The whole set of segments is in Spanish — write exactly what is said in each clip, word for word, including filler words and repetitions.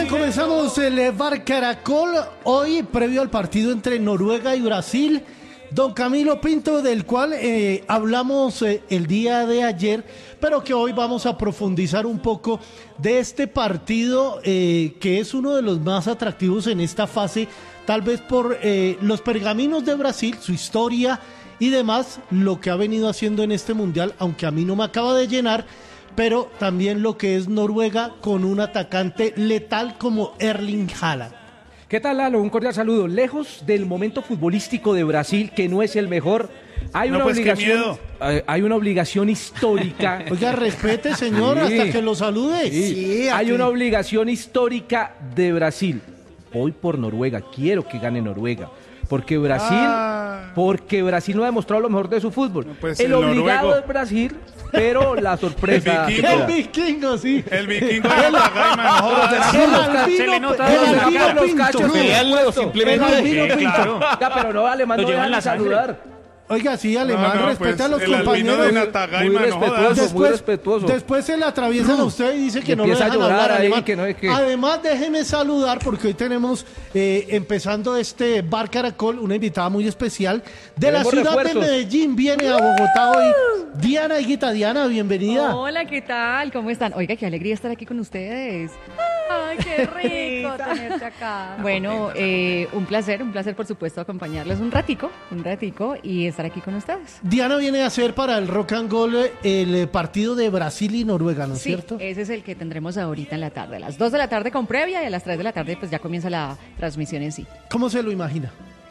bien, comenzamos el Bar Caracol. Hoy, previo al partido entre Noruega y Brasil, don Camilo Pinto, del cual eh, hablamos eh, el día de ayer, pero que hoy vamos a profundizar un poco de este partido, eh, que es uno de los más atractivos en esta fase, tal vez por eh, los pergaminos de Brasil, su historia y demás, lo que ha venido haciendo en este mundial, aunque a mí no me acaba de llenar, pero también lo que es Noruega con un atacante letal como Erling Haaland. ¿Qué tal, Lalo? Un cordial saludo. Lejos del momento futbolístico de Brasil, que no es el mejor, hay no, una pues, obligación, hay una obligación histórica. Oiga, respete, señor, Sí. hasta que lo salude. Sí. Sí, Hay aquí. una obligación histórica de Brasil. Voy por Noruega, quiero que gane Noruega. Porque Brasil, Ah. porque Brasil no ha demostrado lo mejor de su fútbol. No, pues, el el obligado noruego. es Brasil, pero la sorpresa. El que vikingo. te da. El vikingo, sí. El vikingo de la Gaima, no jodas. El Se albino, le nota el dos de la albino cara, los Pinto. cachos, Pelearlo El simplemente. albino Sí, Pinto. claro. Ya, pero no, Alemán, Lo no llevan dejan la de sangre. saludar. Oiga, sí, alemán, No, no, respeta pues, a los el albino compañeros. de Muy Natagaima, no respetuoso, jodas. muy respetuoso. Después se le atraviesan a usted y dice que Y no lo empieza a dejan llorar hablar, ahí, alemán. que no es que- Además, déjeme saludar porque hoy tenemos, eh, empezando este Bar Caracol, una invitada muy especial de la Tenemos ciudad refuerzos. de Medellín. Viene a Bogotá hoy Diana Higuita. Diana, bienvenida. Hola, ¿qué tal? ¿Cómo están? Oiga, qué alegría estar aquí con ustedes. Ay, qué rico tenerte acá. Bueno, eh, un placer, un placer por supuesto acompañarles un ratico, un ratico y estar aquí con ustedes. Diana viene a hacer para el Rock and Roll eh, el eh, partido de Brasil y Noruega, ¿no es Sí, cierto? ese es el que tendremos ahorita en la tarde. A las dos de la tarde con previa y a las tres de la tarde pues ya comienza la transmisión en sí. ¿Cómo se lo imagina?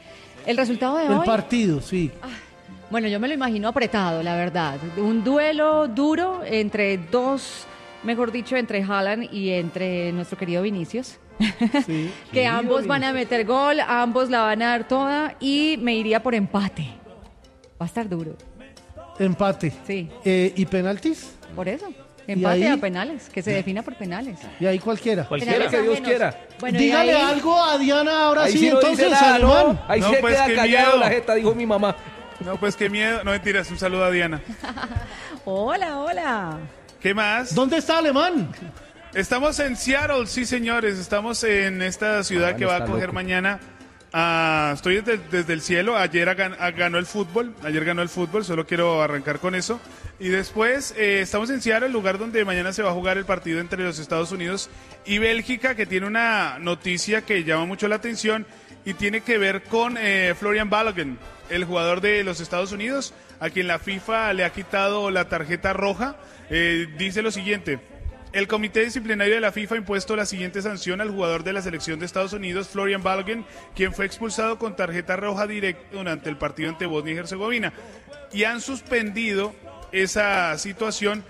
El resultado de El hoy... partido, sí. Bueno, yo me lo imagino apretado, la verdad. Un duelo duro entre dos, mejor dicho, entre Haaland y entre nuestro querido Vinicius. Sí. Que ambos van a meter gol, ambos la van a dar toda y me iría por empate. Va a estar duro, Empate. sí, Eh, ¿Y penaltis? por eso. Empate ahí? a penales, que se defina por penales. Y ahí cualquiera. Cualquiera. Penales que Dios ajenos. quiera. Bueno, y Dígale ahí- algo a Diana ahora Ahí sí, sí no entonces, dice nada, alemán. ¿no? Ahí No, se pues, queda qué callado miedo. la jeta, dijo mi mamá. No, pues qué miedo. No mentiras, un saludo a Diana. Hola, hola. ¿Qué más? ¿Dónde está alemán? Estamos en Seattle, sí señores. Estamos en esta ciudad Ah, que no va a está coger loco. mañana. Ah, estoy desde, desde el cielo. Ayer agan- a- ganó el fútbol. Ayer ganó el fútbol. Solo quiero arrancar con eso. Y después eh, estamos en Seattle, el lugar donde mañana se va a jugar el partido entre los Estados Unidos y Bélgica, que tiene una noticia que llama mucho la atención y tiene que ver con eh, Florian Balogun, el jugador de los Estados Unidos, a quien la FIFA le ha quitado la tarjeta roja. Eh, dice lo siguiente: el comité disciplinario de la FIFA ha impuesto la siguiente sanción al jugador de la selección de Estados Unidos, Florian Balogun, quien fue expulsado con tarjeta roja directa durante el partido ante Bosnia y Herzegovina. Y han suspendido esa situación.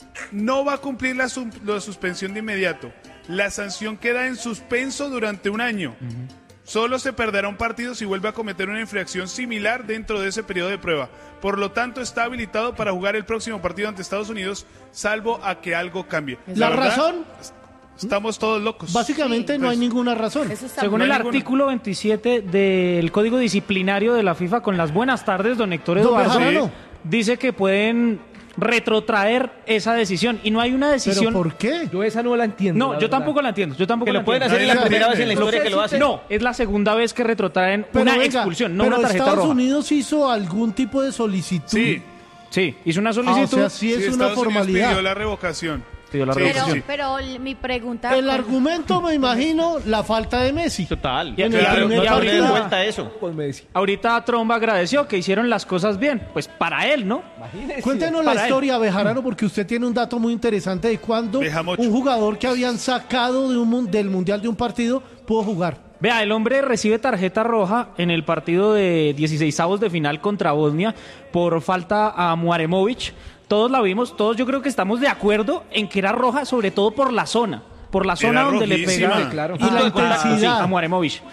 No va a cumplir la, su- la suspensión de inmediato. La sanción queda en suspenso durante un año. Solo se perderá un partido si vuelve a cometer una infracción similar dentro de ese periodo de prueba. Por lo tanto, está habilitado para jugar el próximo partido ante Estados Unidos, salvo a que algo cambie. ¿La verdad, razón? Estamos todos locos. Básicamente Sí, no hay pues, ninguna razón. Eso está Según No el hay ninguna. artículo veintisiete del Código Disciplinario de la FIFA, con las buenas tardes, don Héctor Don Eduardo, Bejarano. dice que pueden retrotraer esa decisión. Y no hay una ¿Pero decisión... por qué? Yo esa no la entiendo. No, la yo verdad. tampoco la entiendo. Yo tampoco Que la lo pueden entiendo. hacer, es la Nadie primera la vez en la entiende. historia que lo hacen. No, es la segunda vez que retrotraen Pero una venga, expulsión, no pero una tarjeta Estados roja. Unidos hizo algún tipo de solicitud. Sí, Sí, hizo una Ah, o solicitud. sea, sí es sí, una Estados Unidos formalidad. pidió la revocación. pidió la Sí, Pero, revocación. sí. pero mi pregunta... El argumento, me imagino, la falta de Messi. Total. Y- en el Claro, primer no darle partido. vuelta a eso. Pues me decía, Ahorita Trump agradeció que hicieron las cosas bien. Pues para él, ¿no? imagínese. Cuéntenos la para él. historia, Bejarano, porque usted tiene un dato muy interesante de cuando Bejamocho. un jugador que habían sacado de un, mun- del Mundial de un partido pudo jugar. Vea, el hombre recibe tarjeta roja en el partido de dieciseisavos de final contra Bosnia por falta a Muaremovic. Todos la vimos, todos yo creo que estamos de acuerdo en que era roja, sobre todo por la zona. Por la zona Era donde le rojísima. pega Sí, claro. Y la a- intensidad. sí, a Muaremovic.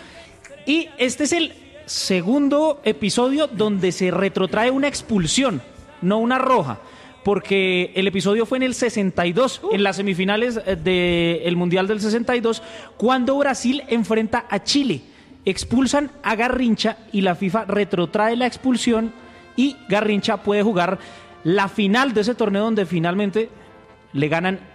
Y este es el segundo episodio donde se retrotrae una expulsión, no una roja. Porque el episodio fue en el sesenta y dos, en las semifinales del Mundial del sesenta y dos, cuando Brasil enfrenta a Chile. Expulsan a Garrincha y la FIFA retrotrae la expulsión y Garrincha puede jugar la final de ese torneo donde finalmente le ganan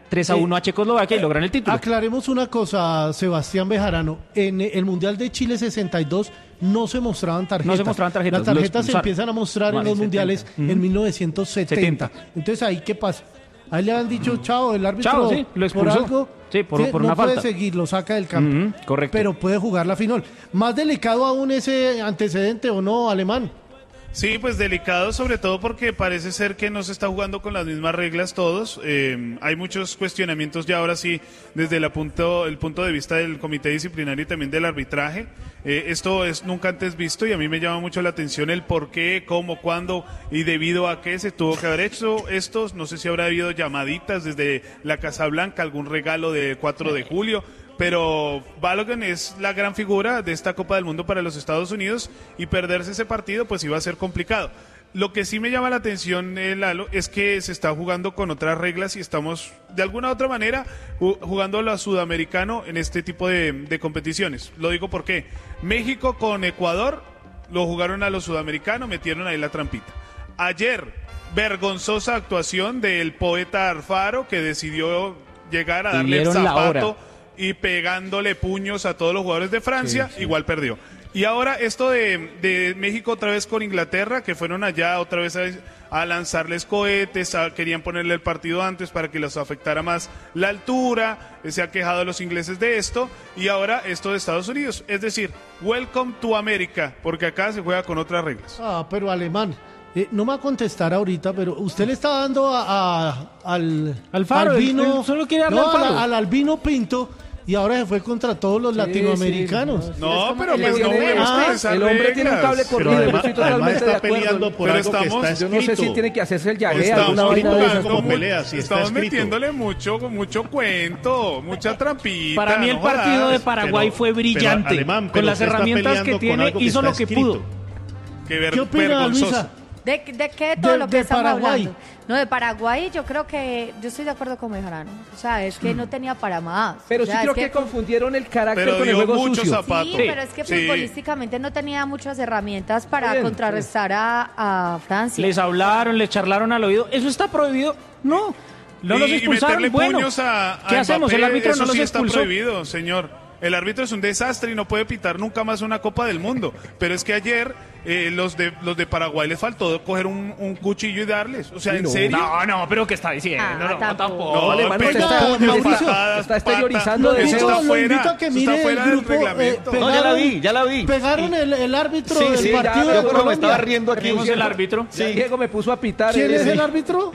tres a uno a Checoslovaquia y logran el título. Aclaremos una cosa, Sebastián Bejarano. En el Mundial de Chile sesenta y dos no se mostraban tarjetas. No se mostraban tarjetas. Las tarjetas se empiezan a mostrar No, en los setenta. mundiales Uh-huh. en mil novecientos setenta. setenta. Entonces, ¿ahí qué pasa? Ahí le han dicho, chao, el árbitro Chao, sí, lo por expulsó. algo Sí, por- por no una puede falta. seguir, lo saca del campo. Ujú, correcto. Pero puede jugar la final. Más delicado aún ese antecedente, ¿o no, Alemán? Sí, pues delicado, sobre todo porque parece ser que no se está jugando con las mismas reglas todos. Eh, hay muchos cuestionamientos ya ahora sí desde el punto, el punto de vista del comité disciplinario y también del arbitraje. Eh, esto es nunca antes visto y a mí me llama mucho la atención el por qué, cómo, cuándo y debido a qué se tuvo que haber hecho esto. No sé si habrá habido llamaditas desde la Casa Blanca, algún regalo de cuatro de julio. Pero Balogun es la gran figura de esta Copa del Mundo para los Estados Unidos y perderse ese partido pues iba a ser complicado. Lo que sí me llama la atención, eh, Lalo, es que se está jugando con otras reglas y estamos de alguna u otra manera ju- jugando a lo sudamericano en este tipo de, de competiciones. Lo digo porque México con Ecuador lo jugaron a lo sudamericano, metieron ahí la trampita. Ayer, vergonzosa actuación del poeta Alfaro que decidió llegar a Y darle el vieron la zapato hora. y pegándole puños a todos los jugadores de Francia, igual perdió. Y ahora esto de, de México otra vez con Inglaterra, que fueron allá otra vez a, a lanzarles cohetes, a- querían ponerle el partido antes para que los afectara más la altura, eh, se ha quejado los ingleses de esto, y ahora esto de Estados Unidos. Es decir, welcome to America, porque acá se juega con otras reglas. Ah, pero Alemán, eh, no me va a contestar ahorita, pero usted le está dando a, a- al Alfaro, albino, él- él solo quiere darle no, a Alfaro. al, al albino Pinto y ahora se fue contra todos los latinoamericanos. No, pero el pues no europeo. juguemos con Ah, esas El hombre tiene un reglas. cable Pero corrido, además, yo estoy además totalmente está de acuerdo. peleando por Pero algo que estamos- está Yo no sé escrito. si tiene que hacerse el llagueo, Estamos alguna vaina de jugando esas. como mu- pelea, sí, está estamos escrito. metiéndole mucho, mucho cuento, mucha trampita. Para mí el no partido jodas. de Paraguay Pero- fue pero, brillante. Alemán, Con pero las usted está herramientas que peleando con tiene, algo que hizo está lo que escrito. pudo. Qué, ver- ¿Qué opina vergonzoso. Luisa? ¿De, ¿De qué todo De- lo que de estamos Paraguay. hablando? No, de Paraguay yo creo que, yo estoy de acuerdo con Bejarano. O sea, es que no tenía para más. Pero O sí sea, creo es que confundieron el carácter Pero con el dio juego muchos sucio. zapatos. Sí, Sí. pero es que Sí. futbolísticamente no tenía muchas herramientas para Bien, contrarrestar a, a Francia. Les hablaron, les charlaron al oído. ¿Eso está prohibido? No. No los Y- y expulsaron. meterle Bueno, puños a, a ¿qué hacemos? Mbappé, El árbitro eso no los sí está expulsó. prohibido, señor. El árbitro es un desastre y no puede pitar nunca más una Copa del Mundo. Pero es que ayer eh, los de los de Paraguay les faltó coger un, un cuchillo y darles. O sea, ¿en serio? No, no, pero ¿qué está diciendo? Ah, no, no, tampoco. tampoco. No, Alemán, pega usted está- puños, Mauricio, patadas, está exteriorizando patas. Lo deseo. Eso invito, está lo fuera, invito a que eso está mire el fuera del grupo. eh, reglamento. pegaron, No, ya la vi, ya la vi. Pegaron el, el árbitro Sí, del sí, ya, partido veo de cómo me estaba Colombia. riendo aquí. Tenemos el árbitro. Sí. Diego me puso a pitar. ¿Quién eh, es sí. el árbitro?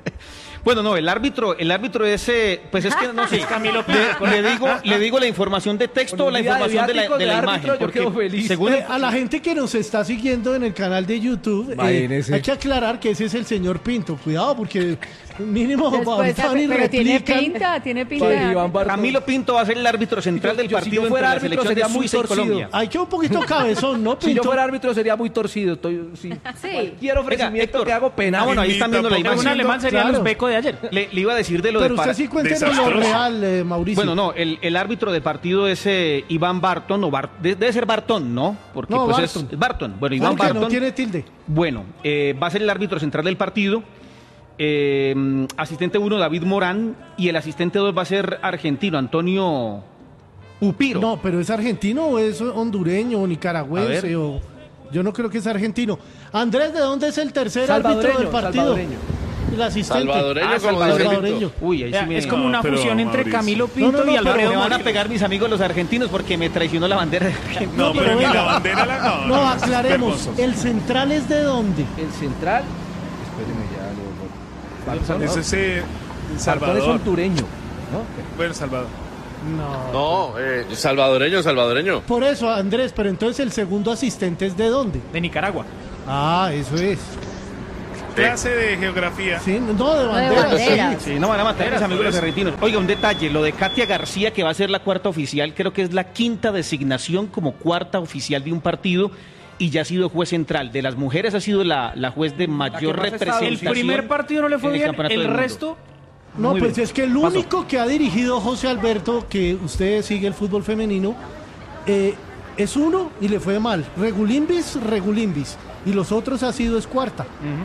Bueno, no, el árbitro, el árbitro ese, pues es que no sé, Camilo le, le digo, le digo la información de texto o la Con un día de información de la, viáticos de la de imagen, árbitro, yo porque quedo feliz. según Eh, a la gente que nos está siguiendo en el canal de YouTube, eh, Imagínese. hay que aclarar que ese es el señor Pinto. Cuidado, porque mínimo Después, van y pero tiene replican. pinta, tiene pinta. Para de- Iván Bartol. Camilo Pinto va a ser el árbitro central Yo- del yo, si partido yo fuera entre la árbitro, selección de sería muy Suiza y torcido. Colombia. Hay que un poquito cabezón, ¿no, Si yo Pinto? fuera árbitro sería muy torcido. Estoy, sí. Sí. Cualquier ofrecimiento Héctor. que hago pena. Ah, bueno, ahí Ni están viendo la tampoco Un imagen. alemán sería Claro. los Beco de ayer. Le, le iba a decir de lo Pero de usted para- sí cuéntenos lo Desastroso. real, eh, Mauricio. Bueno, no, el, el árbitro de partido es eh, Iván Barton, o Bar- de- debe ser Bartón, ¿no? Porque No, pues Barton. es Barton. Bueno, Claro Iván que Barton. no tiene tilde. Bueno, eh, va a ser el árbitro central del partido. Eh, asistente uno, David Morán. Y el asistente dos va a ser argentino, Antonio Upiro. No, pero ¿es argentino o es hondureño o A nicaragüense? ver. O... Yo no creo que es argentino. Andrés, ¿de dónde es el tercer árbitro Salvadoreño, del partido? salvadoreño. El asistente. Salvadoreño, Ah, como dice salvadoreño. Uy, ahí sí Vea, me... es como una pero, fusión entre Mauricio. Camilo Pinto No, no, no, y pero Alfredo me van a Morillo. pegar mis amigos los argentinos porque me traicionó la bandera de Argentina. No, pero pero ni venga. la bandera la no. No, es aclaremos. vergonzoso. ¿El central es de dónde? El central. Espéreme ya. Lo, lo- Bartol, Es ¿no? ese El Bartol es Salvador. hondureño. ¿no? Bueno, Salvador. No. No, eh, salvadoreño, salvadoreño. Por eso, Andrés, pero entonces el segundo asistente es de dónde? De Nicaragua. Ah, eso es. Clase de geografía. Sí, no, de de bandera. bandera. sí. Sí, no van a matar a mis Por amigos los eso. argentinos. Oiga, un detalle, lo de Katia García, que va a ser la cuarta oficial, creo que es la quinta designación como cuarta oficial de un partido y ya ha sido juez central. De las mujeres ha sido la, la juez de mayor más ha estado. El representación. primer partido no le fue en el bien, campeonato el del mundo. resto... No, muy pues bien. es que el Pasó. único que ha dirigido José Alberto, que usted sigue el fútbol femenino, eh, es uno y le fue mal. Regulimbis, Regulimbis. Y los otros ha sido es cuarta.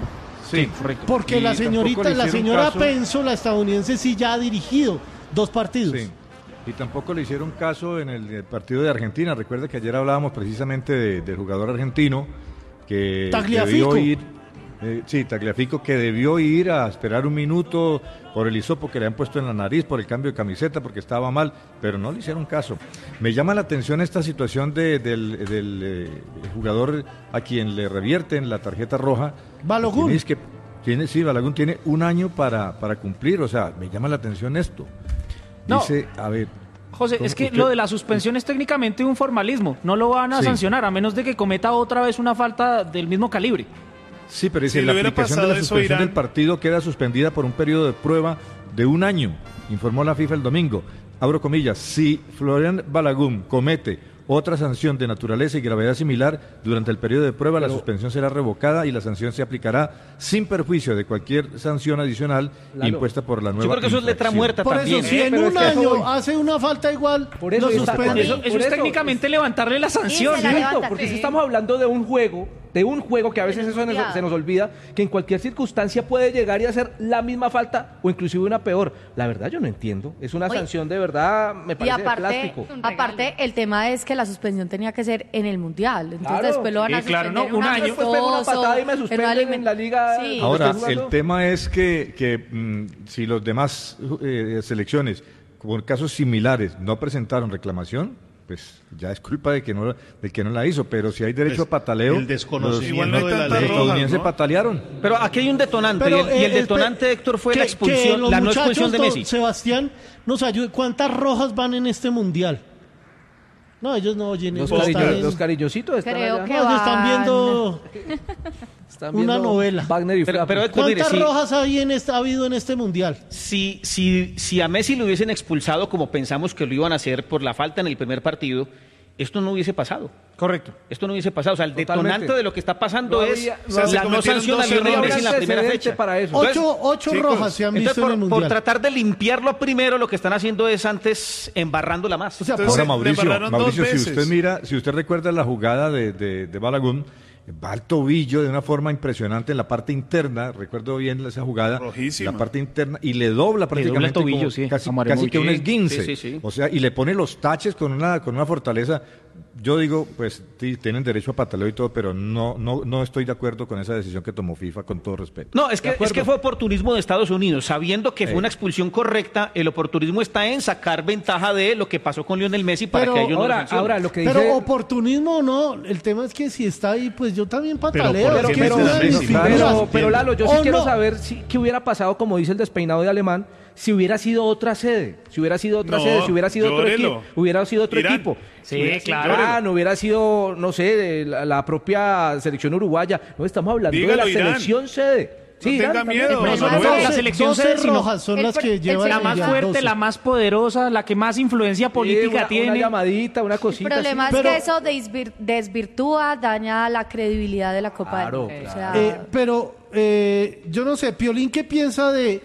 Sí, correcto. Porque Y la tampoco señorita, le la hicieron señora caso. Penso, la estadounidense, sí ya ha dirigido dos partidos. Sí. Y tampoco le hicieron caso en el, el partido de Argentina. Recuerda que ayer hablábamos precisamente de- del jugador argentino que Tagliafico. debió ir, eh, sí, Tagliafico, que debió ir a esperar un minuto por el hisopo que le han puesto en la nariz, por el cambio de camiseta, porque estaba mal, pero no le hicieron caso. Me llama la atención esta situación de- del, del, eh, jugador a quien le revierten la tarjeta roja. Balogun. Tiene- es que tiene, sí, Balogun tiene un año para, para cumplir, o sea, me llama la atención esto. No. Dice, a ver. José, ¿cómo es que usted- lo de la suspensión es técnicamente un formalismo. No lo van a Sí. sancionar a menos de que cometa otra vez una falta del mismo calibre. Sí, pero dice, Si le la hubiera aplicación de pasado la eso, suspensión Irán. del partido queda suspendida por un periodo de prueba de un año, informó la FIFA el domingo. Abro comillas, si Florian Balogun comete otra sanción de naturaleza y gravedad similar durante el periodo de prueba, la suspensión será revocada y la sanción se aplicará sin perjuicio de cualquier sanción adicional Lalo. impuesta por la nueva Yo creo que eso es letra infracción. muerta Por también. eso, si ¿eh? en pero un es que a eso año voy. hace una falta igual, Por eso lo está- suspende. Eso, eso Por es eso, técnicamente levantarle la sanción. Sí, se la ¿no? levanta. Porque Sí. si estamos hablando de un juego, de un juego que a veces En el eso se nos, mundial. se nos olvida, que en cualquier circunstancia puede llegar y hacer la misma falta o inclusive una peor. La verdad yo no entiendo. Es una Oye, sanción de verdad, me Y parece de aparte, plástico. aparte, el tema es que la suspensión tenía que ser en el Mundial. Entonces Claro. después lo van a Sí, claro, suspender no, un en año. Después pego una amistoso, patada y me en una suspenden alimen- en la liga. Sí. Ahora, Estoy jugando- el tema es que, que mm, si los demás eh, selecciones, por casos similares, no presentaron reclamación, pues ya es culpa de que no, de que no la hizo. Pero si hay derecho Pues, a pataleo, el desconocimiento Igual no hay de la tantas ley. los rojas, estadounidenses ¿no? patalearon. Pero aquí hay un detonante, Pero, y el, y el eh, detonante, espe- Héctor, fue que- la que expulsión, los la no muchachos, expulsión de don Messi. Sebastián nos ayude. ¿Cuántas rojas van en este mundial? No, ellos no oyen Los, eso. carillo- Están, en- los cariñositos están Creo allá. que no, ellos están van. viendo Están una viendo novela. Wagner y Pero- Frappé. pero Héctor, mire, ¿cuántas sí. rojas hay en este, ha habido en este mundial? Si, si, si a Messi lo hubiesen expulsado como pensamos que lo iban a hacer por la falta en el primer partido, esto no hubiese pasado. Correcto. Esto no hubiese pasado. O sea, el Totalmente. detonante de lo que está pasando No es había- no había- la no cometieron sanción a dos Lionel errores. Messi en la primera Antecedente fecha. para eso. Entonces, Ocho, ocho chicos, rojas se han visto Entonces, en el por, por mundial. tratar de limpiarlo primero, lo que están haciendo es antes embarrándola más. O sea, Entonces, Ahora, le Mauricio, embarraron dos Mauricio si veces. usted mira, si usted recuerda la jugada de, de, de Balogun, va al tobillo de una forma impresionante en la parte interna, recuerdo bien esa jugada, Rojísima. la parte interna, y le dobla prácticamente tobillo, como sí, casi, a Mario casi que un Muñiz. esguince, Sí, sí, sí. o sea, y le pone los taches con una, con una fortaleza. Yo digo, pues sí, tienen derecho a pataleo y todo, pero no, no, no estoy de acuerdo con esa decisión que tomó FIFA, con todo respeto. No, es que, ¿De acuerdo? es que fue oportunismo de Estados Unidos. Sabiendo que fue Eh. una expulsión correcta, el oportunismo está en sacar ventaja de lo que pasó con Lionel Messi para Pero que ellos no lo Ahora, sancionen. ahora lo que dice... Pero oportunismo o no, el tema es que si está ahí, pues yo también pataleo. ¿por es qué que pero, es una metes a Messi? disciplina. pero, Claro. pero, Lalo, yo sí ¿O quiero no? saber si, qué hubiera pasado, como dice el despeinado de Alemán, si hubiera sido otra sede, si hubiera sido otra No, sede, si hubiera sido otro llórelo. equipo, hubiera sido otro Irán. equipo. Sí, Si hubiera sido claro. Irán, hubiera sido, no sé, de la, la propia selección uruguaya. No, estamos hablando Dígalo, de la Irán. selección sede. No tenga también. miedo, Pero no, no, no, no, no. la selección doce sede, sino rojas son el las pr- que el llevan La el más mundial, fuerte, doce. la más poderosa, la que más influencia política una, tiene. Una llamadita, una El cosita. problema sí. es Pero- que eso desvir- desvirtúa, daña la credibilidad de la Copa Claro, del Mundo. O claro. sea, Eh, pero eh, yo no sé, Piolín, ¿qué piensa de,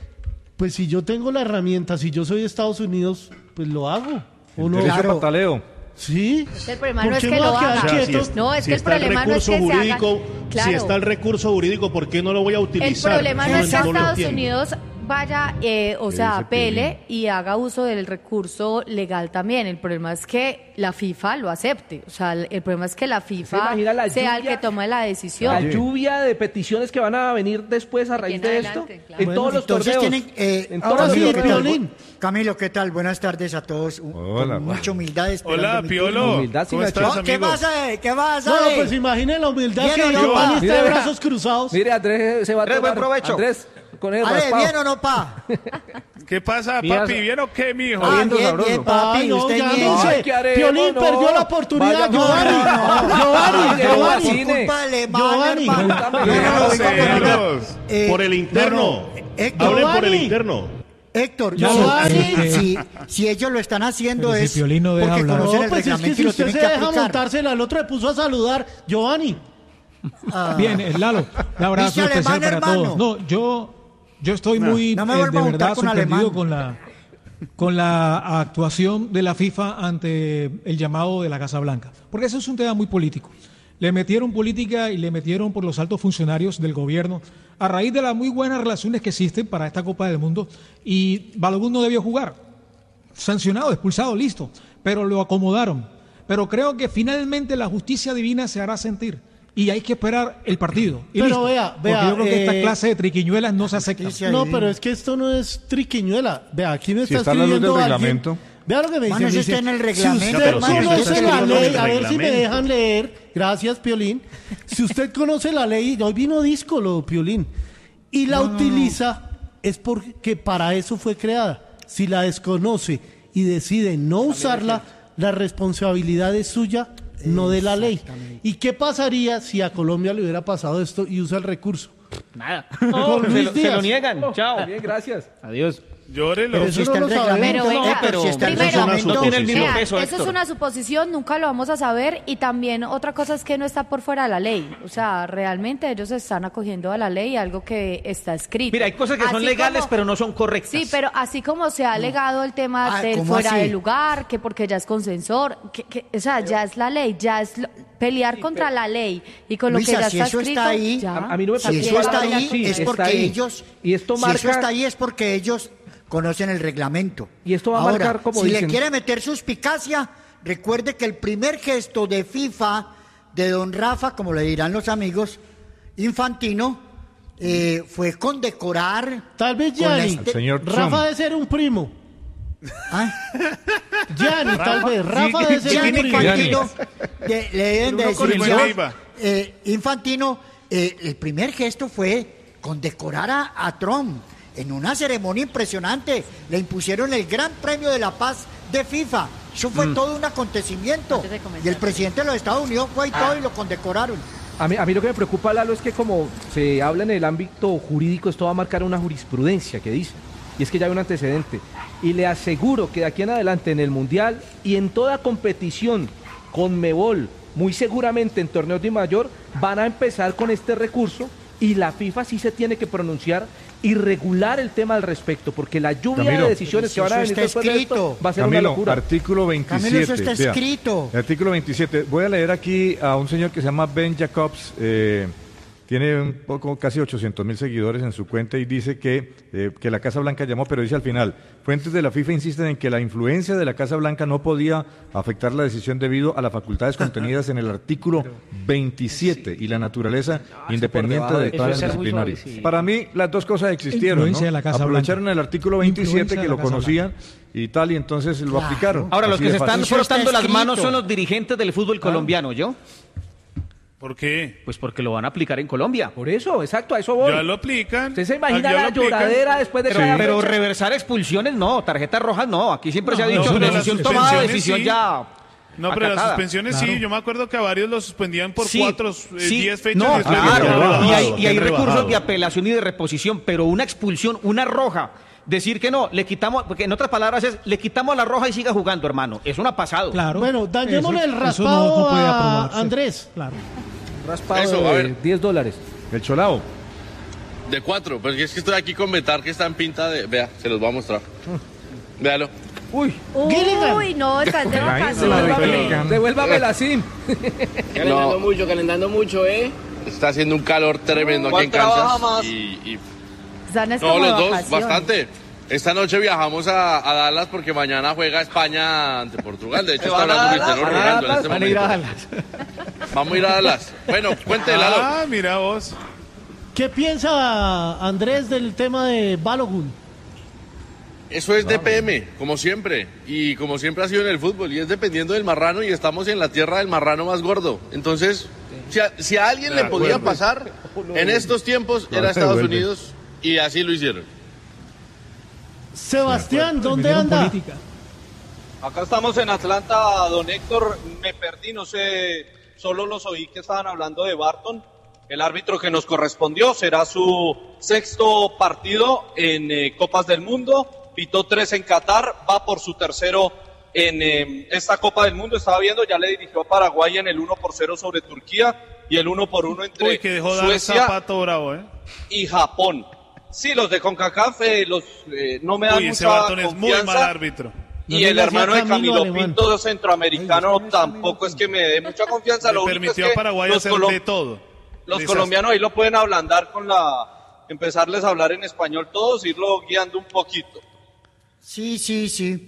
pues si yo tengo la herramienta, si yo soy de Estados Unidos, pues lo hago? ¿O no? Derecho a pataleo. Sí. el problema ¿Por no es qué que me lo voy a quedar haga. sea, quieto? si No, es si que el está el problema no es recurso que se haga- jurídico, Claro. si está el recurso jurídico, ¿por qué no lo voy a El utilizar? problema no es que lo Estados entiendo. Unidos vaya, eh, o ¿Qué sea, dice apele y haga uso del recurso legal también. El problema es que la FIFA lo acepte. O sea, el el problema es que la FIFA imagina la sea el lluvia? que tome la decisión. La lluvia de peticiones que van a venir después a raíz en de adelante, esto, claro. en Bueno, todos los Entonces torneos. tienen, eh, En ahora todos sí, los ¿qué tal? torneos. Piolín. Camilo, ¿qué tal? Buenas tardes a todos. Un- Hola, con mucha humildad. esperando Hola, mi Piolo. turno. Humildad, ¿Cómo sí, estás, No, ¿Qué amigo? pasa? eh? ¿Qué pasa? No, eh? pues imaginen la humildad Viene que yo, Giovanni pa. está Mire, de vea. brazos cruzados. Mire, Andrés se va a Andrés, buen tomar. provecho. Andrés, con el Ale, raspado. ¿bien o no, pa? ¿Qué pasa, Mira, papi? ¿Bien o qué, mijo? Ah, viendo bien, sabroso. bien, papi. Ay, no, usted ya bien. no sé. Ay, ¿qué haremos? Piolín No. perdió la oportunidad, Vaya, Giovanni. no, no, no. Giovanni, Vaya, Giovanni. Cine. Por culpa de Alemán, Giovanni. hermano. Pregúntame. No, no, no, Celos. venga, venga, venga. Eh, Por el interno. no, Héctor, Hablen por el Giovanni. interno. Héctor, Giovanni. si, si, si ellos lo están haciendo Pero si es Piolín no deja porque hablar. conocen No, el pues es que reglamento si y lo usted tienen se que deja aplicar. montársela, el otro le puso a saludar. Giovanni. Ah, Bien, eh, Lalo, un abrazo ¿Viste especial alemán, para hermano? todos. No, yo, yo estoy muy, no me eh, vuelva de a juntar verdad, con sorprendido alemán. con la, con la actuación de la FIFA ante el llamado de la Casa Blanca, porque eso es un tema muy político. le metieron política y le metieron por los altos funcionarios del gobierno a raíz de las muy buenas relaciones que existen para esta Copa del Mundo, y Balogun no debió jugar. Sancionado, expulsado, listo, pero lo acomodaron. Pero creo que finalmente la justicia divina se hará sentir y hay que esperar el partido. Y pero listo. vea, vea, porque yo creo que eh, esta clase de triquiñuelas no se acepta. No, pero es que esto no es triquiñuela. Vea, aquí me Si está está en la luz escribiendo del alguien. reglamento. Vea lo que me dice. Mano, eso me está dice, en el Si reglamento, usted hermano, eso conoce está la escrito en ley, el a ver si me reglamento. dejan leer. Gracias, Piolín. Si usted conoce la ley, hoy vino díscolo, Piolín, y la No, no, utiliza, es porque para eso fue creada. Si la desconoce y decide no usarla, la responsabilidad es suya, no de la ley. ¿Y qué pasaría si a Colombia le hubiera pasado esto y usa el recurso? Nada. Con se, Luis lo, se Díaz. lo niegan. Chao. Bien, gracias. Adiós. Llórelo. Pero eso Si está no el lo sabemos. reglamento, Pero eh, venga, pero si está el primero, reglamento. no tiene el mismo Vea, peso, eso es Héctor. una suposición, nunca lo vamos a saber, y también otra cosa es que no está por fuera de la ley. O sea, realmente ellos se están acogiendo a la ley, algo que está escrito. Mira, hay cosas que son Así legales, como- pero no son correctas. Sí, pero así como se ha alegado el tema Ah, del ¿cómo fuera así? de lugar, que porque ya es consensor, que, que, o sea, ya es la ley, ya es lo- pelear contra la ley y con lo Luisa, que ya si está eso escrito. está ahí, ya. A, a mí no me Si preocupa eso está la- ahí, sí, es está porque ahí. ellos. Y esto Si marca. eso está ahí, es porque ellos conocen el reglamento. Y esto va a Ahora, marcar, como si dicen- le quiere meter suspicacia, recuerde que el primer gesto de FIFA de don Rafa, como le dirán los amigos, Infantino, eh, fue condecorar. Tal vez con la Gianni. este- El señor Rafa Trump. debe ser un primo. ¿Ah? Gianni, tal vez. Rafa Sí, debe ser un Gianni primo. Infantino, de- le deben de Pero uno con decir, el yo, Leiva. eh, Infantino, eh, el primer gesto fue condecorar a, a Trump en una ceremonia impresionante. Le impusieron el Gran Premio de la Paz de FIFA. Eso fue Mm. todo un acontecimiento. Antes de comenzar. Y el presidente de los Estados Unidos fue y todo y lo condecoraron. A mí, a mí lo que me preocupa, Lalo, es que como se habla en el ámbito jurídico, esto va a marcar una jurisprudencia que dice. Y es que ya hay un antecedente. Y le aseguro que de aquí en adelante en el Mundial y en toda competición con Mebol, muy seguramente en torneos de mayor, van a empezar con este recurso y la FIFA sí se tiene que pronunciar y regular el tema al respecto, porque la lluvia Camilo. de decisiones que van a Eso venir está después de esto escrito. va a ser una Camilo, locura. artículo veintisiete. Camilo, eso está vea, escrito. el artículo veintisiete. Voy a leer aquí a un señor que se llama Ben Jacobs. eh, tiene un poco, casi ochocientos mil seguidores en su cuenta y dice que, eh, que la Casa Blanca llamó, pero dice al final, fuentes de la FIFA insisten en que la influencia de la Casa Blanca no podía afectar la decisión debido a las facultades contenidas en el artículo veintisiete y la naturaleza independiente debajo de de- todas eso las es muy disciplinarias. suave, sí. Para mí, las dos cosas existieron, ¿no? Influencia de la Casa Aprovecharon Blanca. el artículo veintisiete Influencia que de lo la Casa conocían y tal, y entonces lo Claro. aplicaron. Ahora, los Así que de se están fácil. Eso está frotando las escrito. manos son los dirigentes del fútbol colombiano, ¿yo? ¿Por qué? Pues porque lo van a aplicar en Colombia. Por eso, exacto, a eso voy. Ya lo aplican. ¿Usted se imagina Ya lo la aplican. lloradera después de Pero, cada pero fecha? reversar expulsiones no, tarjetas rojas no. Aquí siempre se ha No, dicho pero las decisión tomada, suspensiones decisión sí. ya. No, pero las acatada. suspensiones sí, Claro. yo me acuerdo que a varios los suspendían por Sí, cuatro, eh, sí. diez fechas. No, y después claro, les quedaban y hay, rebajado. y hay Bien recursos rebajado. de apelación y de reposición, pero una expulsión, una roja, decir que no, le quitamos, porque en otras palabras es, le quitamos la roja y siga jugando, hermano. Eso no ha pasado. Claro. Bueno, dañémosle Eso- el eso raspado no- no puede a aprobarse. Andrés. Claro. Raspado Eso, a de ver. diez dólares. El Cholao. De cuatro, porque es que estoy aquí con Betar que está en pinta de... Vea, se los voy a mostrar. Véalo. Uy, Gilligan. Uy, no, estás de vacaciones. devuélvame, devuélvame la SIM. Calentando No. mucho, calentando mucho, ¿eh? Está haciendo un calor tremendo aquí en ¿Cuál trabaja Kansas. más? Y, y- Están es No, como de los dos, vacaciones. bastante. Esta noche viajamos a, a Dallas porque mañana juega España ante Portugal. De hecho, ¿Se está van a hablando Dallas? Cristiano ¿Van a Ronaldo en este Van a ir a momento. Dallas. Vamos a ir a Dallas. Bueno, cuéntele, Lalo. Ah, mira vos. ¿Qué piensa Andrés del tema de Balogun? Eso es D P M, como siempre. Y como siempre ha sido en el fútbol. Y es dependiendo del marrano y estamos en la tierra del marrano más gordo. Entonces, si a, si a alguien De le podía acuerdo. pasar en estos tiempos No, era se Estados vuelve. Unidos. Y así lo hicieron. Sebastián, ¿dónde Metieron anda? política. Acá estamos en Atlanta, don Héctor. Me perdí, no sé, solo los oí que estaban hablando de Barton. El árbitro que nos correspondió será su sexto partido en eh, Copas del Mundo. Pitó tres en Qatar, va por su tercero en eh, esta Copa del Mundo. Estaba viendo, ya le dirigió a Paraguay en el uno por cero sobre Turquía y el uno por uno entre Uy, que dejó dar Suecia zapato bravo, ¿eh? y Japón. Sí, los de CONCACAF eh, los, eh, no me dan Uy, ese mucha Barton es muy confianza. mal árbitro. No y le el hacía hermano de camino Camilo alemán. Pinto, centroamericano, tampoco es que me dé mucha confianza. Le Lo único permitió es que a Paraguay los hacer colom- de todo. Los Desastre. colombianos ahí lo pueden ablandar con la... empezarles a hablar en español todos, irlo guiando un poquito. Sí, sí, sí.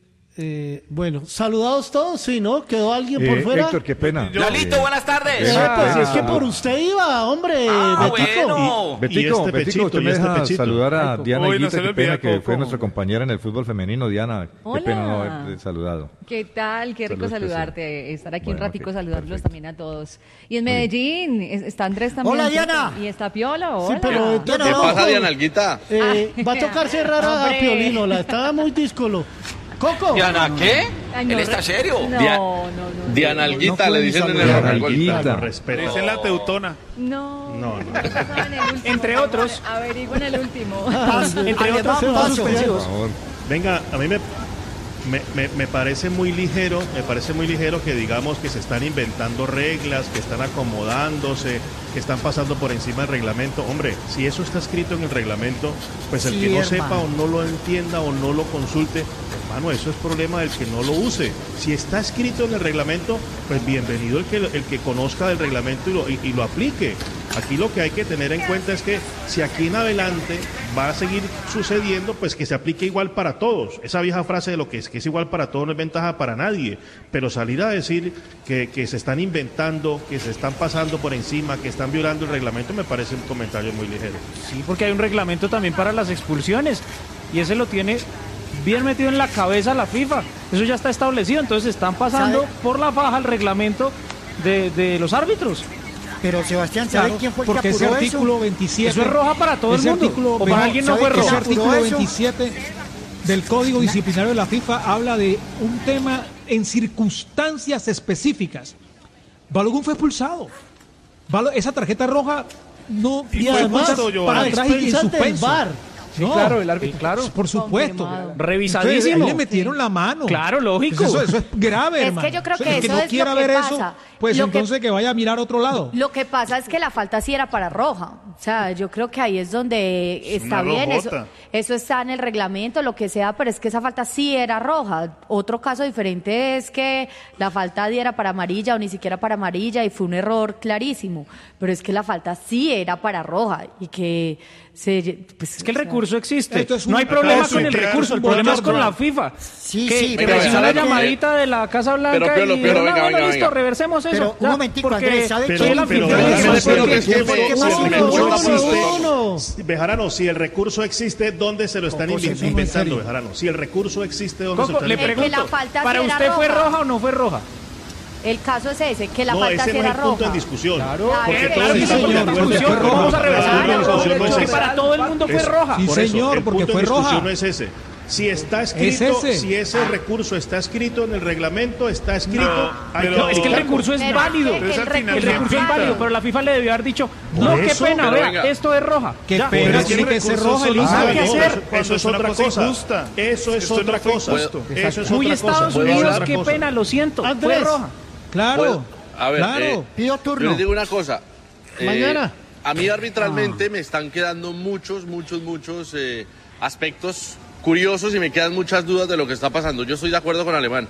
Eh, bueno, saludados todos, sí, ¿no? ¿Quedó alguien por Eh, fuera? Héctor, qué pena. Lalito, buenas tardes. Eh, Ah, pues es que ah, por usted iba, hombre, Ah, Betico. bueno. Betico, Y este Betico, pechito, usted y me este deja pechito. saludar a Ay, Diana Coco. Uy, no Higuita, se le qué pena olvida, que Coco. fue nuestra compañera en el fútbol femenino. Diana, qué Hola. pena no haberte saludado. ¿Qué tal? Qué rico Saludos, saludarte, estar aquí un Bueno, ratico ok, saludándolos perfecto. también a todos. Y en Medellín, es- está Andrés también. Hola, ¿cierto? Diana. Y está Piola, Sí, hola. pero ¿Qué no, ¿Qué no, pasa, no, Diana Alguita? eh, va a tocar cerrar a Hombre. Piolino, la estaba muy díscolo. Coco. Diana, ¿qué? Ay, no, Él está re- serio. No, Dia- no, no. Diana no, Alguita, no le fue dicen mi en el saludar. barrio. Alguita. Con Le respeto. dicen la teutona. No, No, no. ¿qué pasaba en el último? Entre otros. Averigüen el último. Entre Alemán, otros temas paso. suspensivos. Por favor. Venga, a mí me, me, me, me parece muy ligero, me parece muy ligero que digamos que se están inventando reglas, que están acomodándose, que están pasando por encima del reglamento. Hombre, si eso está escrito en el reglamento, pues el Sí, que no hermano. sepa o no lo entienda o no lo consulte, hermano, eso es problema del que no lo use. Si está escrito en el reglamento, pues bienvenido el que, el que conozca del reglamento y lo, y, y lo aplique. Aquí lo que hay que tener en cuenta es que si aquí en adelante va a seguir sucediendo, pues que se aplique igual para todos. Esa vieja frase de lo que es que es igual para todos no es ventaja para nadie. Pero salir a decir que, que se están inventando, que se están pasando por encima, que están violando el reglamento, me parece un comentario muy ligero. Sí, porque hay un reglamento también para las expulsiones y ese lo tiene bien metido en la cabeza la FIFA. Eso ya está establecido, entonces están pasando ¿Sabe? por la faja el reglamento de, de los árbitros. Pero Sebastián, ¿sabe Claro, quién fue el que porque ese apuró artículo eso? veintisiete. Eso es roja para todo el ese mundo. artículo O para veinte- alguien no ¿sabe fue qué Ese roja. apuró artículo eso? veintisiete del Código Disciplinario de la FIFA habla de un tema en circunstancias específicas. Balogun fue expulsado. Balo- esa tarjeta roja no Y fue además, puesta Giovanni. para a atrás y en expensas del suspenso. V A R. Sí, claro, el árbitro, claro. Por supuesto. Confirmado. Revisadísimo. Entonces, ahí le metieron la mano. Claro, lógico. Pues eso, eso es grave, Es hermano. que yo creo O sea, que el eso no es lo quiera que ver pasa. eso, pues Lo que- entonces que vaya a mirar a otro lado. Lo que pasa es que la falta sí era para roja. O sea, yo creo que ahí es donde está una bien. Eso, rojota. eso está en el reglamento, lo que sea, pero es que esa falta sí era roja. Otro caso diferente es que la falta diera para amarilla o ni siquiera para amarilla y fue un error clarísimo. Pero es que la falta sí era para roja y que se. Pues, Es que el o sea, recurso existe. Esto es un- No hay problema Acaba con de el tuitear recurso, el el problema es con Trump. la FIFA. Sí, que, sí, que pero recibió ¿sabe la qué? llamadita de la Casa Blanca Pero, pero, y pero, dijeron, venga, "Ah, bueno, venga, listo, venga". reversemos eso. Pero, un ya, momentico, porque Andrés, ¿sabe soy qué? el Pero, anfitrión pero, de déjame eso, decirle porque- que si el- ¿por qué si el más uno, recurso uno, existe- uno? Bejarano, si el recurso existe, ¿dónde se lo están Coco, inven- eso no es inventando, serio. Bejarano? Si el recurso existe, ¿dónde se Coco, lo le están que inventando? la pregunto, falta sí ¿para era usted fue roja. roja o no fue roja? El caso es ese, que la No, falta ese sí no es era el punto roja. en discusión. Claro, Porque que- todos sí, estamos de señor, acuerdo porque que fue la roja. Vamos a reversar. punto de discusión no es Porque ese. para todo el mundo fue Es- roja. Sí, Por eso, señor, el porque punto fue de discusión roja. no es ese. Si está escrito, ese. si ese recurso está escrito en el reglamento, está escrito. No, hay pero- No, es que el recurso es Pero válido. que- que Pero el al final El recurso recurso es Pinta. válido, pero la FIFA le debió haber dicho, Por no, qué eso, pena, pero vea, venga. esto es roja. Qué Ya, pena, pero es que tiene el que ser recurso roja el solo hizo. sabe Ah, qué no, hacer eso, cuando eso es es una otra cosa cosa. injusta. Eso es Esto no otra fue cosa. injusto. Eso es Muy otra Estados cosa. ¿Puedo Unidos, hablar? qué Cosa. pena, lo siento, fue Andrés. roja. Claro. Puedo- A ver, claro. eh, Pido yo turno. les digo una cosa. eh, Mañana. A mí arbitralmente me están quedando muchos, muchos, muchos eh, aspectos curiosos y me quedan muchas dudas de lo que está pasando. Yo estoy de acuerdo con Alemán.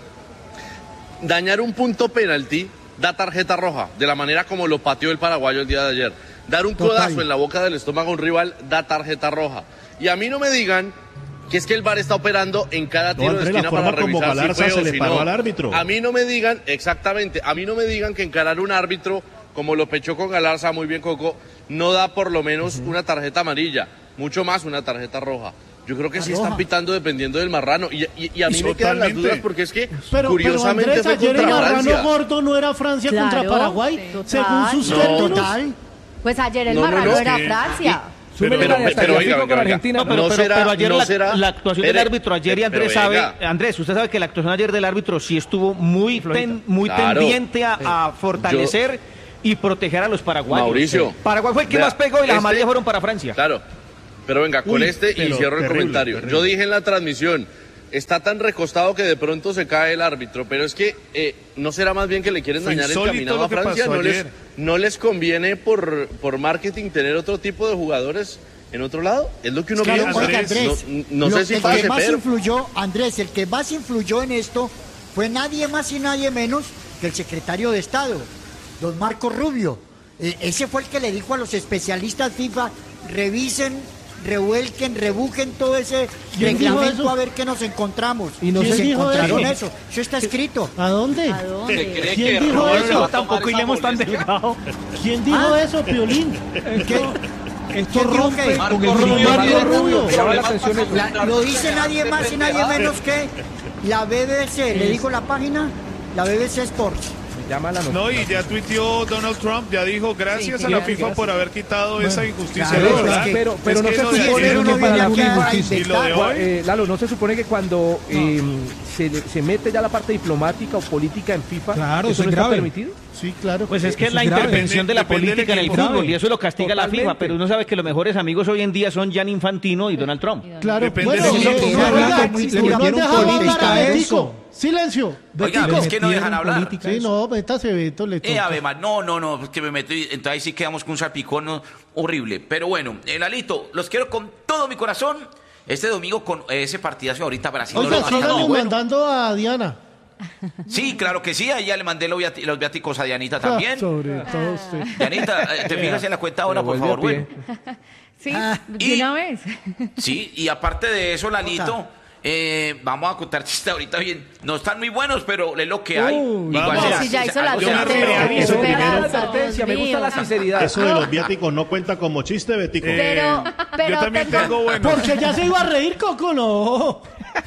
Dañar un punto penalti da tarjeta roja, de la manera como lo pateó el paraguayo el día de ayer. Dar un Total. codazo en la boca del estómago a un rival da tarjeta roja. Y a mí no me digan que es que el V A R está operando en cada tiro de Andrés, la esquina forma para como revisar si Galarza fue se o le si paró no. al árbitro. A mí no me digan, exactamente, a mí no me digan que encarar un árbitro como lo pechó con Galarza, muy bien Coco, no da por lo menos una tarjeta amarilla, mucho más una tarjeta roja. Yo creo que sí están pitando dependiendo del marrano. Y, y- y a mí me quedan las Totalmente. dudas porque es que Pero, pero curiosamente Andrés, fue ayer el contra marrano Francia. gordo no era Francia Claro, contra Paraguay, total. según sus No, términos. Total. Pues ayer el No, no, marrano no, era sí. Francia. Pero, Súmele la de hasta pero, Yafico oiga, con venga, venga. Argentina. No, pero, No pero, será- pero ayer no la, será- la actuación del Espere, árbitro ayer y pero Andrés venga. sabe, Andrés, usted sabe que la actuación ayer del árbitro sí estuvo muy, pen- muy Claro. pendiente a, a fortalecer y proteger a los paraguayos. Mauricio. Paraguay fue el que Vea, más pegó y las este- amarillas fueron para Francia. Claro, pero venga, con Uy, este y pero cierro el terrible, comentario. terrible. Yo dije en la transmisión, está tan recostado que de pronto se cae el árbitro, pero es que eh, ¿no será más bien que le quieren Fue dañar el insólito caminado lo a que Francia? pasó ¿No les, ayer. no les conviene por, por marketing tener otro tipo de jugadores en otro lado. Es lo que uno Claro, piensa. oiga, Andrés, no no lo- sé si el pase, que más pero... influyó, Andrés, el que más influyó en esto fue nadie más y nadie menos que el secretario de Estado, don Marco Rubio. Eh, ese fue el que le dijo a los especialistas FIFA, revisen, revuelquen, rebujen todo ese ¿Quién dijo reglamento eso? a ver qué nos encontramos. ¿Y no Y se se dijo encontraron eso? eso. Eso está escrito. ¿A dónde? ¿A dónde? ¿Se cree ¿Quién que dijo Roberto eso? va a tomar Tampoco esa iremos tan molestia? delgado. ¿Quién dijo eso, Piolín? ¿Qué? Esto ¿Quién dijo rompe qué? con Marco el Rubio criterio. tiene Rubio. problemas Llama la atención para el- La- encontrar lo dice personas nadie de más y nadie pendejada. menos que la B B C. ¿Le dijo la página? La B B C Sports. Llama la No, y ya tuiteó Donald Trump, ya dijo gracias Sí, a la gracias. FIFA por haber quitado esa injusticia. claro, ¿verdad? es que- pero pero Es no que se lo de supone ayer- uno que para viene la aquí a FIFA y lo de inventar. hoy, Eh, Lalo, ¿no se supone que cuando eh, se, le- se mete ya la parte diplomática o política en FIFA, Claro, eso eso no es está grave. permitido? Sí, claro. Pues es que es Eso la es grave. intervención de la Depende del política en el equipo. fútbol y eso lo castiga la Totalmente. FIFA, pero uno sabe que los mejores amigos hoy en día son Gianni Infantino y Donald Trump. Claro, Depende bueno, del eh, equipo. no, Está oiga, hablando muy no duro. han dejado política hablar a eso. Betico. Silencio. Oiga, Betico. es que no dejan hablar. política Sí, eso. no, métase, Beto, le Eh, toca. Abema, no, no, no, es que me meto y entonces ahí sí quedamos con un salpicón ¿no? horrible. Pero bueno, el Alito, los quiero con todo mi corazón. Este domingo con ese partidazo ahorita Brasil. no Oiga, lo va a estar síganle muy bueno. mandando a Diana. Sí, claro que sí, ahí ya le mandé los, viati- los viáticos a Dianita también. Ah, sobre todo usted. Dianita, eh, te fijas en la cuenta ahora, por favor, bueno. Sí, Ah, de y- una vez. Sí, y aparte de eso, Lalito, eh, vamos a contar chistes ahorita bien. No están muy buenos, pero es lo que hay. Uy, Igual vamos. se- Si ya se- hizo la algo se me hace. río. advertencia, Eso espera, primero. Advertencia, me gusta la Dios. sinceridad. Eso de los viáticos no cuenta como chiste, Betico. Eh, Pero, pero yo también tengo buenos. Porque ya se iba a reír, Coco, no.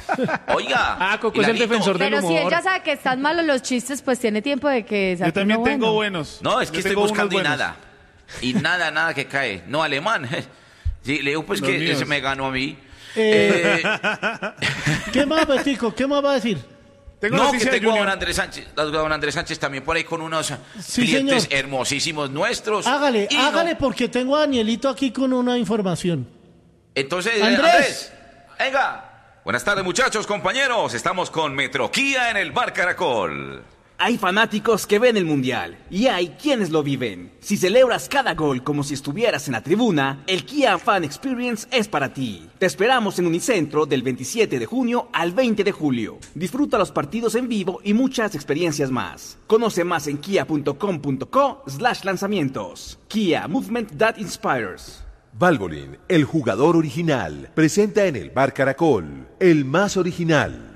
Oiga. Ah, Coco y es el Lalito, defensor del Pero si humor. ella sabe que están malos los chistes, pues tiene tiempo de que saque Yo también uno tengo bueno. buenos. No, es que Yo estoy tengo unos buscando y buenos. nada. Y nada, nada que cae. No, alemán. Sí, le digo pues Los que míos. ese me ganó a mí. Eh, Eh, ¿Qué más, Betico? ¿Qué más va a decir? Tengo no, que noticia de tengo a don Junior. Andrés Sánchez, a don Andrés Sánchez también por ahí con unos Sí, clientes señor. hermosísimos nuestros. Hágale, Y no- hágale, porque tengo a Danielito aquí con una información. Entonces, eh, Andrés. Andrés. venga. Buenas tardes, muchachos, compañeros. Estamos con Metroquía en el Bar Caracol. Hay fanáticos que ven el Mundial y hay quienes lo viven. Si celebras cada gol como si estuvieras en la tribuna, el Kia Fan Experience es para ti. Te esperamos en Unicentro del veintisiete de junio al veinte de julio. Disfruta los partidos en vivo y muchas experiencias más. Conoce más en kia punto com punto co slash lanzamientos. Kia, movement that inspires. Valvoline, el jugador original, presenta en el Bar Caracol, el más original.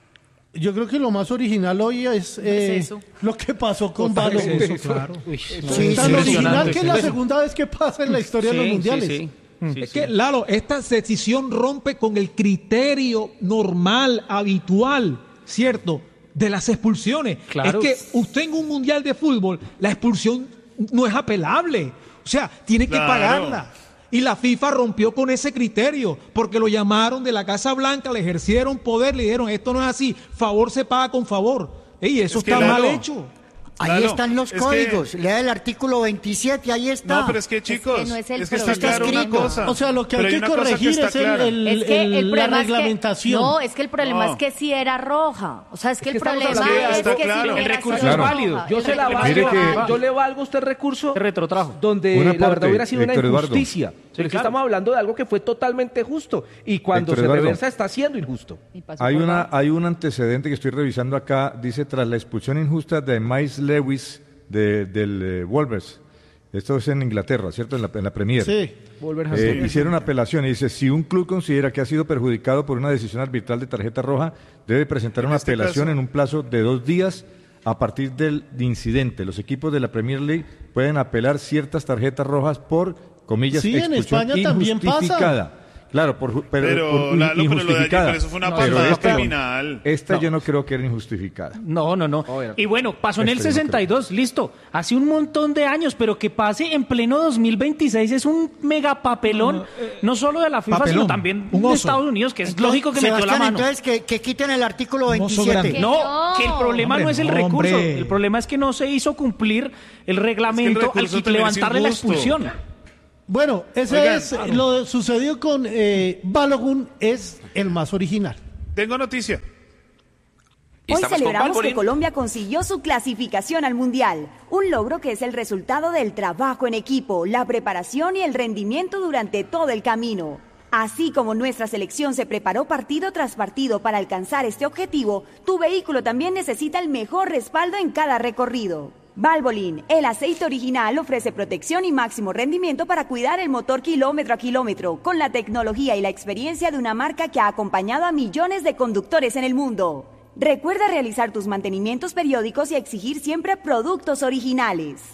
Yo creo que lo más original hoy es eh, eso. lo que pasó con Totalmente, Balogun. eso, claro. Uy, Sí, Tan sí, original impresionante, que es sí. la segunda vez que pasa en la historia de los Sí, mundiales. sí, sí. Sí, Es sí. que, Lalo, esta decisión rompe con el criterio normal, habitual, ¿cierto? De las expulsiones. Claro. Es que usted en un mundial de fútbol, la expulsión no es apelable. O sea, tiene que Claro. pagarla. Y la FIFA rompió con ese criterio, porque lo llamaron de la Casa Blanca, le ejercieron poder, le dijeron, esto no es así, favor se paga con favor. Ey, eso Es que, está mal Lalo, hecho. Ahí Claro, están los es códigos. que- Lea el artículo veintisiete, ahí está. No, pero es que chicos, no es el es que está problema. claro una Escrito. cosa. O sea, lo que Pero hay que una cosa corregir está es el, clara. el- Es que el el- la problema es que- reglamentación. no, es que el problema No. es que sí era roja. O sea, es que, Es que el estamos problema hablando de- es está que claro. si El hubiera recurso sido es roja, válido. Yo el se la recurso valgo. Mire es que- válido. Yo le valgo a usted recurso Se retrotrajo. donde Un la aporte, verdad hubiera sido una Héctor Eduardo. injusticia. Pero es que estamos hablando de algo que fue totalmente justo. Y cuando Héctor se Eduardo. reversa está siendo injusto. Y pasó Hay, por una, abajo. hay un antecedente que estoy revisando acá, dice tras la expulsión injusta de Miles Lewis de, del eh, Wolves. Esto es en Inglaterra, ¿cierto? En la, en la Premier. Sí. Eh, hicieron apelación y dice, si un club considera que ha sido perjudicado por una decisión arbitral de tarjeta roja, debe presentar En una este apelación caso- en un plazo de dos días a partir del incidente. Los equipos de la Premier League pueden apelar ciertas tarjetas rojas por, comillas, Sí, en expulsión España también pasa. injustificada. Claro, por, ju- pero, Pero, por Lalo, pero lo de ayer, injustificada. pero eso fue una Pero patada esta- criminal. Esta No. yo no creo que era injustificada. No, no, no. Y bueno, pasó en el Esto yo no sesenta y dos, listo. Hace un montón de años, pero que pase en pleno dos mil veintiséis es un mega papelón, no solo de la FIFA, papelón, sino también un de oso. Estados Unidos, que es Entonces, lógico que metió la Sebastián, mano. entonces que, que quiten el artículo Un oso veintisiete. grande. No, que el problema Hombre, no es el no, recurso, hombre. el problema es que no se hizo cumplir el reglamento recurso al que también es levantarle la injusto. expulsión. Bueno, ese Oigan, es lo de- sucedió con eh, Balogun, es el más original. Tengo noticia. Y Hoy estamos con celebramos que Valvoline. Colombia consiguió su clasificación al Mundial. Un logro que es el resultado del trabajo en equipo, la preparación y el rendimiento durante todo el camino. Así como nuestra selección se preparó partido tras partido para alcanzar este objetivo, tu vehículo también necesita el mejor respaldo en cada recorrido. Valvoline, el aceite original, ofrece protección y máximo rendimiento para cuidar el motor kilómetro a kilómetro, con la tecnología y la experiencia de una marca que ha acompañado a millones de conductores en el mundo. Recuerda realizar tus mantenimientos periódicos y exigir siempre productos originales.